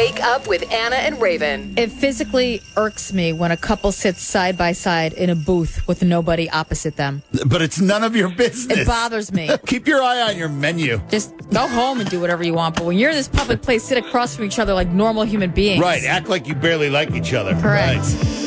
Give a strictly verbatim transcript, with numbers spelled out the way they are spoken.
Wake Up with Anna and Raven. It physically irks me when a couple sits side by side in a booth with nobody opposite them. But it's none of your business. It bothers me. Keep your eye on your menu. Just go home and do whatever you want. But when you're in this public place, sit across from each other like normal human beings. Right. Act like you barely like each other. Correct. Right.